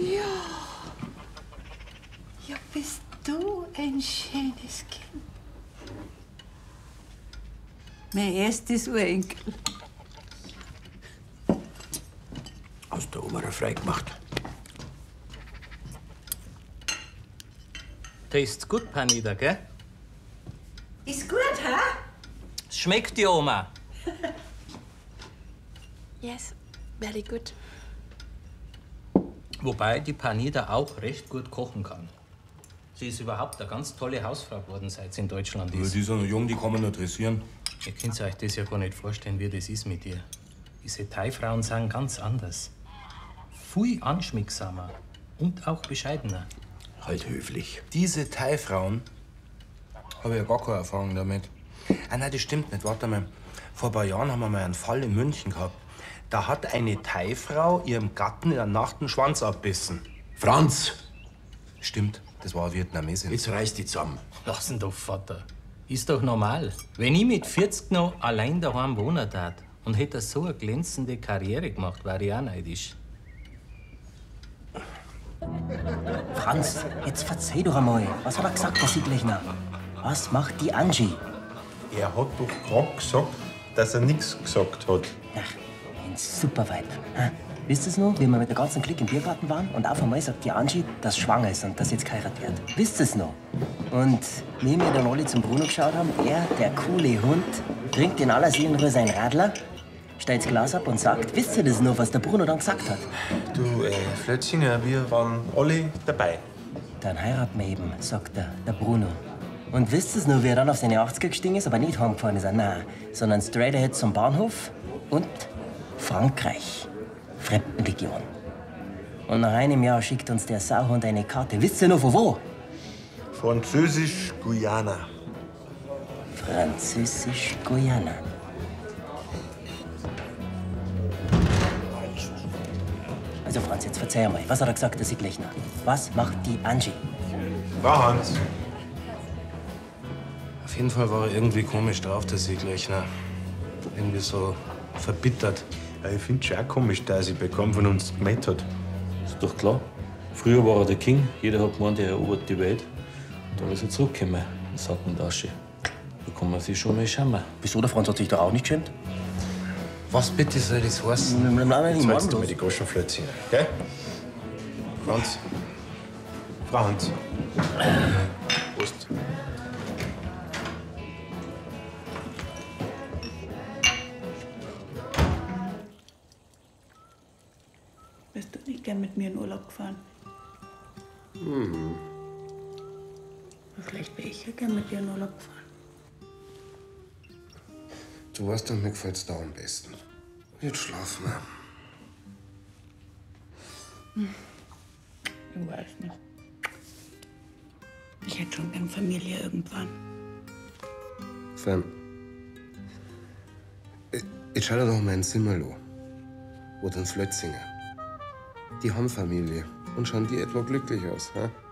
Ja. Ja, bist du ein schönes Kind. Mein erstes Urenkel. Hast du Oma frei gemacht? Tastes gut, Panida, gell? Ist gut, hä? Schmeckt dir, Oma? Yes, very good. Wobei die Panida auch recht gut kochen kann. Sie ist überhaupt eine ganz tolle Hausfrau geworden, seit sie in Deutschland Aber ist. die sind noch jung, die kann man noch dressieren. Ihr könnt euch das ja gar nicht vorstellen, wie das ist mit ihr. Diese Thai-Frauen sind ganz anders. Viel anschmiegsamer und auch bescheidener. Halt höflich. Diese Thai-Frauen habe ich ja gar keine Erfahrung damit. Ah nein, das stimmt nicht. Warte mal. Vor ein paar Jahren haben wir mal einen Fall in München gehabt. Da hat eine Thai-Frau ihrem Gatten in der Nacht den Schwanz abbissen. Franz! Stimmt, das war eine Vietnamesin. Jetzt reiß dich zusammen. Lass ihn doch, Vater. Ist doch normal. Wenn ich mit 40 noch allein daheim wohnen tat und hätte so eine glänzende Karriere gemacht, wäre ich auch neidisch. Franz, jetzt verzeih doch einmal. Was hat er gesagt, der Siegleichner? Was macht die Angie? Er hat doch gerade gesagt, dass er nichts gesagt hat. Ach, ein super Weib. Wisst ihr's noch, wie wir mit der ganzen Clique im Biergarten waren und auf einmal sagt die Angie, dass sie schwanger ist und dass sie jetzt geheiratet wird? Wisst ihr's noch? Und wie wir dann alle zum Bruno geschaut haben, er, der coole Hund, trinkt in aller Seelenruhe sein Radler, stellt das Glas ab und sagt, wisst ihr das noch, was der Bruno dann gesagt hat? Du, Flötzchen, wir waren alle dabei. Dann heiraten wir eben, sagt der Bruno. Und wisst ihr noch, wie er dann auf seine 80er gestiegen ist, aber nicht heimgefahren ist, nein, sondern straight ahead zum Bahnhof und Frankreich. Fremdenlegion. Und nach einem Jahr schickt uns der Sauhund eine Karte. Wisst ihr noch von wo? Französisch-Guyana. Französisch-Guyana. Also Franz, jetzt verzeih mal. Was hat er gesagt, der Siegleichner? Was macht die Angie? War Hans. Auf jeden Fall war er irgendwie komisch drauf, der Siegleichner. Irgendwie so verbittert. Ja, ich find's schon auch komisch, dass er sich bei keinem von uns gemeldet hat. Ist doch klar. Früher war er der King. Jeder hat gemeint, er erobert die Welt. Und dann ist er zurückgekommen in Sack und Asche. Da kann man sich schon mal schämen. Wieso, der Franz hat sich doch auch nicht geschämt? Was bitte soll das heißen? Jetzt haltst du mal die Goschenflötzchen, gell? Franz. Frau Hans. Prost. Bist du nicht gern mit mir in Urlaub gefahren? Mhm. Vielleicht wäre ich ja gern mit dir in Urlaub gefahren. Du weißt doch, mir gefällt's da am besten. Jetzt schlafen wir. Ich weiß nicht. Ich hätte schon gern Familie irgendwann. Fern. Jetzt schau dir doch mal in Zimmer an. Oder in Flötzinger. Die haben Familie und schauen die etwa glücklich aus, ha?